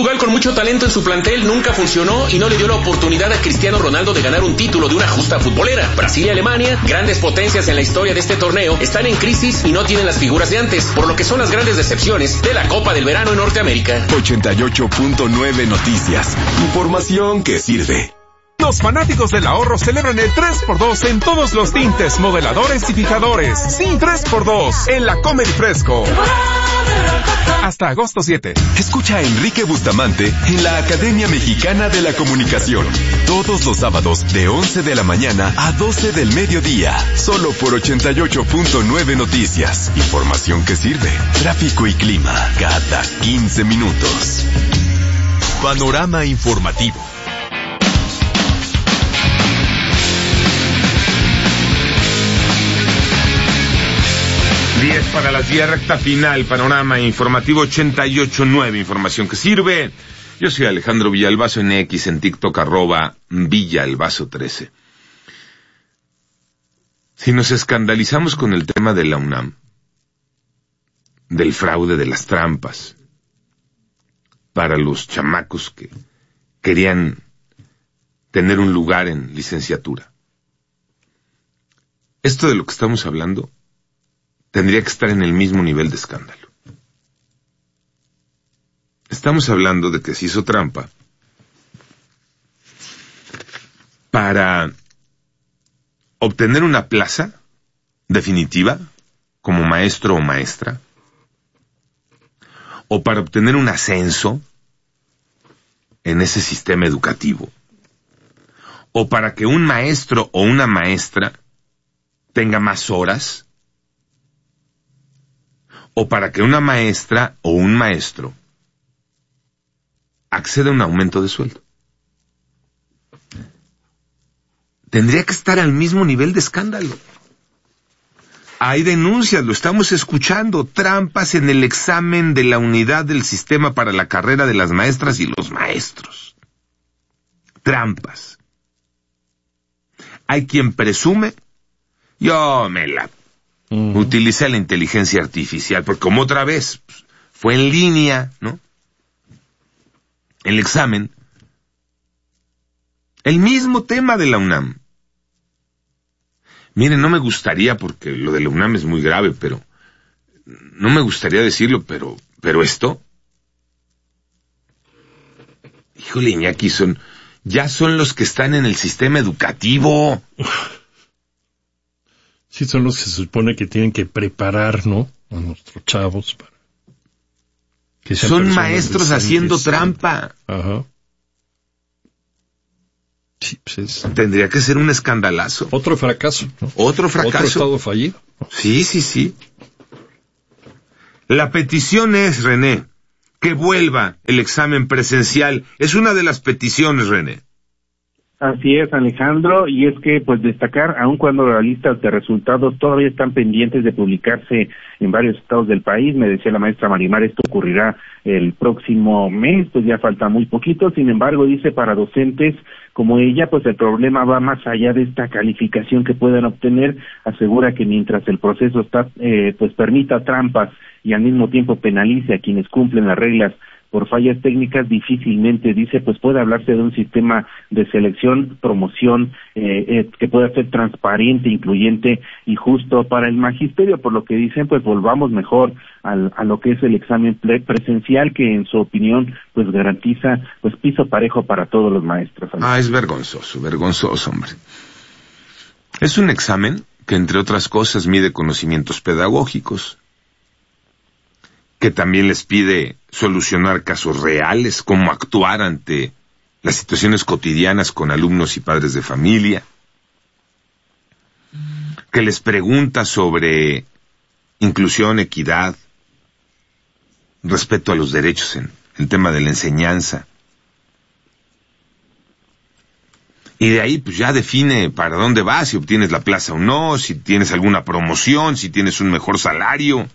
Portugal, con mucho talento en su plantel, nunca funcionó y no le dio la oportunidad a Cristiano Ronaldo de ganar un título de una justa futbolera. Brasil y Alemania, grandes potencias en la historia de este torneo, están en crisis y no tienen las figuras de antes, por lo que son las grandes decepciones de la Copa del Verano en Norteamérica. 88.9 Noticias. Información que sirve. Los fanáticos del ahorro celebran el 3x2 en todos los tintes, modeladores y fijadores. Sí, 3x2 en la Comer Fresco. Hasta agosto 7. Escucha a Enrique Bustamante en la Academia Mexicana de la Comunicación. Todos los sábados de 11 de la mañana a 12 del mediodía. Solo por 88.9 Noticias. Información que sirve. Tráfico y clima cada 15 minutos. Panorama informativo. 10 para las 10, recta final, panorama informativo 88.9, información que sirve. Yo soy Alejandro Villalbazo en X, en TikTok, @Villalbazo13. Si nos escandalizamos con el tema de la UNAM, del fraude, de las trampas, para los chamacos que querían tener un lugar en licenciatura, esto de lo que estamos hablando tendría que estar en el mismo nivel de escándalo. Estamos hablando de que se hizo trampa para obtener una plaza definitiva como maestro o maestra, o para obtener un ascenso en ese sistema educativo, o para que un maestro o una maestra tenga más horas, o para que una maestra o un maestro acceda a un aumento de sueldo. Tendría que estar al mismo nivel de escándalo. Hay denuncias, lo estamos escuchando, trampas en el examen de la unidad del sistema para la carrera de las maestras y los maestros. Trampas. Hay quien presume, yo me la utilicé la inteligencia artificial, porque como otra vez fue en línea, ¿no? El examen. El mismo tema de la UNAM. Miren, no me gustaría, porque lo de la UNAM es muy grave, pero no me gustaría decirlo, pero esto, híjole, Iñaki, ya son los que están en el sistema educativo. Sí, son los que se supone que tienen que preparar, ¿no?, a nuestros chavos para que sean son maestros haciendo trampa. Ajá. Sí, pues tendría que ser un escandalazo. Otro fracaso, ¿no? Otro fracaso. Otro estado fallido. Sí. La petición es, René, que vuelva el examen presencial. Es una de las peticiones, René. Así es, Alejandro, y es que, pues, destacar, aun cuando las listas de resultados todavía están pendientes de publicarse en varios estados del país, me decía la maestra Marimar, esto ocurrirá el próximo mes, pues ya falta muy poquito. Sin embargo, dice, para docentes como ella, pues el problema va más allá de esta calificación que puedan obtener. Asegura que mientras el proceso está, pues permita trampas y al mismo tiempo penalice a quienes cumplen las reglas por fallas técnicas, difícilmente, dice, pues puede hablarse de un sistema de selección, promoción, que pueda ser transparente, incluyente y justo para el magisterio, por lo que dicen, pues volvamos mejor a lo que es el examen presencial, que en su opinión, pues garantiza, pues piso parejo para todos los maestros. Es vergonzoso, hombre. Es un examen que, entre otras cosas, mide conocimientos pedagógicos, que también les pide solucionar casos reales, cómo actuar ante las situaciones cotidianas con alumnos y padres de familia, que les pregunta sobre inclusión, equidad, respeto a los derechos en el tema de la enseñanza. Y de ahí pues ya define para dónde vas, si obtienes la plaza o no, si tienes alguna promoción, si tienes un mejor salario.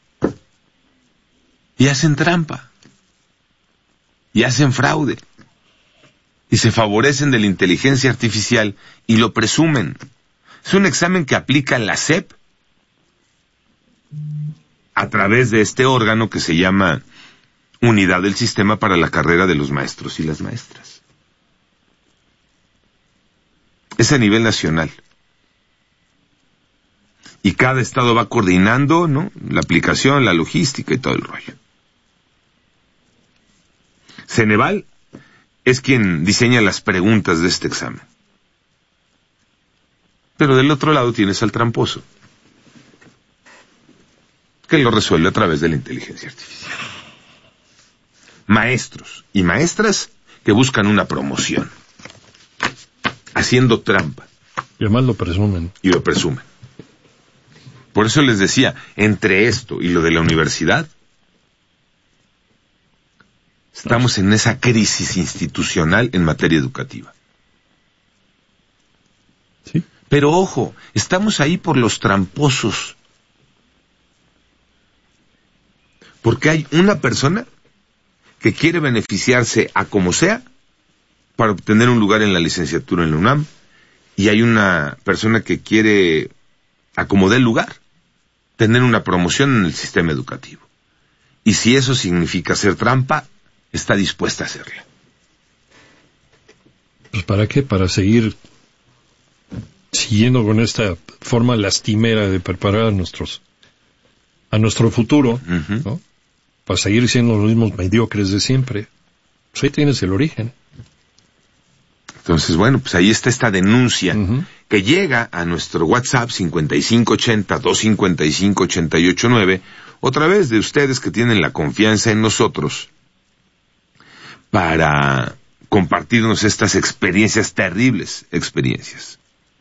Y hacen trampa, y hacen fraude, y se favorecen de la inteligencia artificial y lo presumen. Es un examen que aplica la SEP a través de este órgano que se llama unidad del sistema para la carrera de los maestros y las maestras. Es a nivel nacional. Y cada estado va coordinando, ¿no?, la aplicación, la logística y todo el rollo. Ceneval es quien diseña las preguntas de este examen. Pero del otro lado tienes al tramposo, que lo resuelve a través de la inteligencia artificial. Maestros y maestras que buscan una promoción, haciendo trampa. Y además lo presumen. Y lo presumen. Por eso les decía, entre esto y lo de la universidad, estamos en esa crisis institucional en materia educativa. Sí. Pero ojo, estamos ahí por los tramposos. Porque hay una persona que quiere beneficiarse a como sea para obtener un lugar en la licenciatura en la UNAM, y hay una persona que quiere, a como dé lugar, tener una promoción en el sistema educativo. Y si eso significa hacer trampa, está dispuesta a hacerla. Pues ¿para qué? Para seguir siguiendo con esta forma lastimera de preparar a nuestro futuro, ¿no? Para seguir siendo los mismos mediocres de siempre. Pues ahí tienes el origen. Entonces, bueno, pues ahí está esta denuncia que llega a nuestro WhatsApp 5580-255-889, otra vez de ustedes que tienen la confianza en nosotros para compartirnos estas experiencias, terribles experiencias.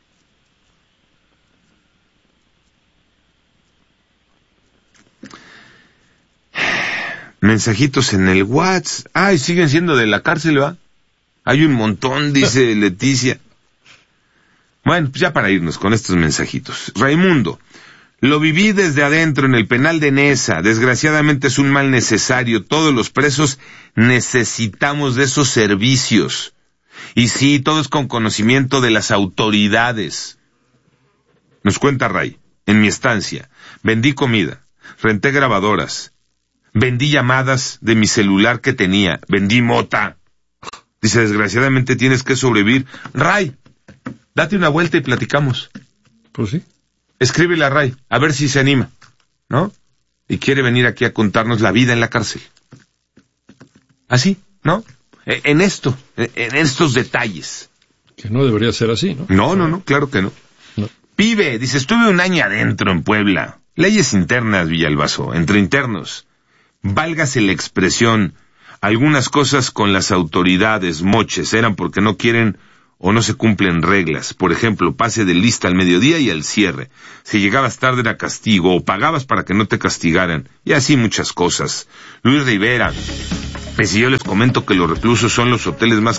Mensajitos en el WhatsApp. Ay, siguen siendo de la cárcel, ¿va? Hay un montón, dice Leticia. Bueno, pues ya para irnos con estos mensajitos. Raimundo, lo viví desde adentro en el penal de Neza. Desgraciadamente es un mal necesario. Todos los presos necesitamos de esos servicios. Y sí, todo es con conocimiento de las autoridades. Nos cuenta Ray, en mi estancia, vendí comida, renté grabadoras, vendí llamadas de mi celular que tenía, vendí mota. Dice, desgraciadamente tienes que sobrevivir. Ray, date una vuelta y platicamos. Pues sí. Escríbele a Ray, a ver si se anima, ¿no? Y quiere venir aquí a contarnos la vida en la cárcel. Así, ¿no? En estos detalles. Que no debería ser así, ¿no? No, claro que no. Pibe, dice, estuve un año adentro en Puebla. Leyes internas, Villalbazo, entre internos. Válgase la expresión, algunas cosas con las autoridades moches eran porque no quieren o no se cumplen reglas. Por ejemplo, pase de lista al mediodía y al cierre. Si llegabas tarde era castigo o pagabas para que no te castigaran. Y así muchas cosas. Luis Rivera, pues si yo les comento que los reclusorios son los hoteles más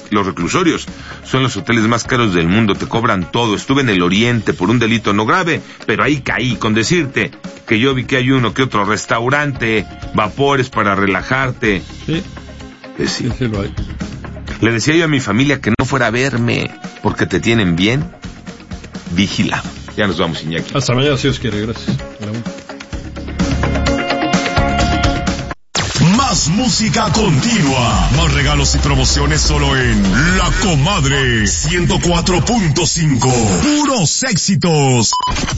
caros del mundo, te cobran todo. Estuve en el Oriente por un delito no grave, pero ahí caí con decirte que yo vi que hay uno que otro restaurante, vapores para relajarte. Sí. Sí. Sí lo hay. Le decía yo a mi familia que no fuera a verme, porque te tienen bien vigilado. Ya nos vamos, Iñaki. Hasta mañana, si Dios quiere. Gracias. Más música continua. Más regalos y promociones solo en La Comadre 104.5. Puros éxitos.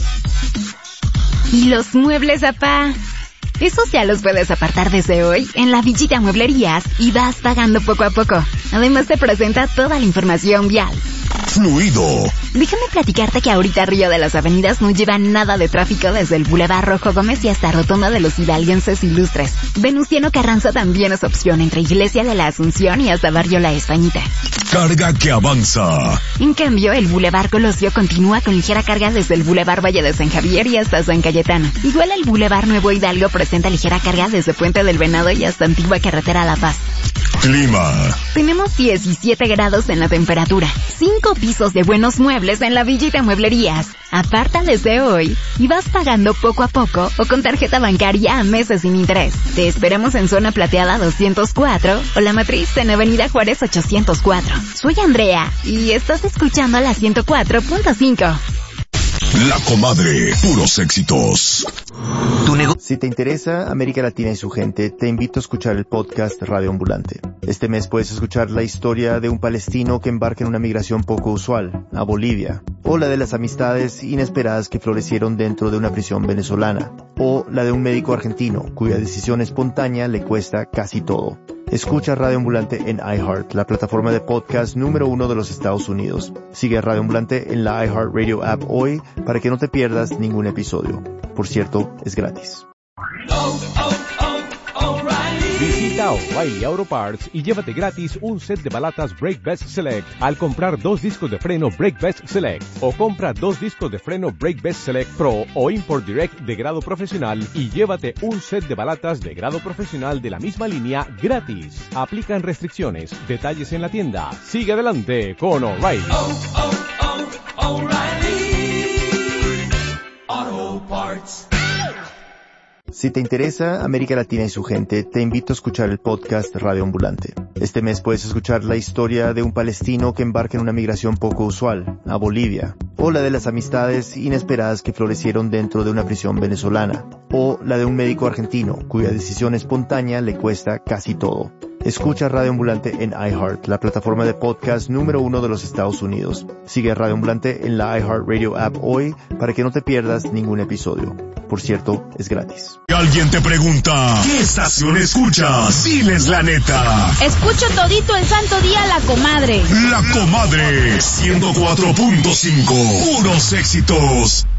¿Y los muebles, papá? Esos ya los puedes apartar desde hoy en La Villita Mueblerías y vas pagando poco a poco. Además te presenta toda la información vial. Fluido. Déjame platicarte que ahorita Río de las Avenidas no lleva nada de tráfico desde el Boulevard Rojo Gómez y hasta Rotonda de los Hidalguenses Ilustres. Venustiano Carranza también es opción entre Iglesia de la Asunción y hasta Barrio La Españita. Carga que avanza. En cambio, el Boulevard Colosio continúa con ligera carga desde el Boulevard Valle de San Javier y hasta San Cayetano. Igual el Boulevard Nuevo Hidalgo presenta ligera carga desde Puente del Venado y hasta Antigua Carretera La Paz. Clima. Tenemos 17 grados en la temperatura, 5 pisos de buenos muebles en La Villita Mueblerías. Aparta desde hoy y vas pagando poco a poco o con tarjeta bancaria a meses sin interés. Te esperamos en Zona Plateada 204 o La Matriz en Avenida Juárez 804. Soy Andrea y estás escuchando a la 104.5. La Comadre, puros éxitos. Si te interesa América Latina y su gente, te invito a escuchar el podcast Radio Ambulante. Este mes puedes escuchar la historia de un palestino que embarca en una migración poco usual, a Bolivia, o la de las amistades inesperadas que florecieron dentro de una prisión venezolana, o la de un médico argentino cuya decisión espontánea le cuesta casi todo. Escucha Radio Ambulante en iHeart, la plataforma de podcast número 1 de los Estados Unidos. Sigue Radio Ambulante en la iHeart Radio app hoy para que no te pierdas ningún episodio. Por cierto, es gratis. Visita O'Reilly Auto Parts y llévate gratis un set de balatas Brake Best Select al comprar 2 discos de freno Brake Best Select, o compra 2 discos de freno Brake Best Select Pro o Import Direct de grado profesional y llévate un set de balatas de grado profesional de la misma línea gratis. Aplican restricciones. Detalles en la tienda. Sigue adelante con O'Reilly. O'Reilly Auto Parts. Si te interesa América Latina y su gente, te invito a escuchar el podcast Radio Ambulante. Este mes puedes escuchar la historia de un palestino que embarca en una migración poco usual, a Bolivia, o la de las amistades inesperadas que florecieron dentro de una prisión venezolana, o la de un médico argentino cuya decisión espontánea le cuesta casi todo. Escucha Radio Ambulante en iHeart, la plataforma de podcast número 1 de los Estados Unidos. Sigue Radio Ambulante en la iHeart Radio app hoy para que no te pierdas ningún episodio. Por cierto, es gratis. Alguien te pregunta, ¿qué estación escuchas? Diles la neta. Escucho todito el santo día La Comadre. La Comadre, 104.5, puros éxitos.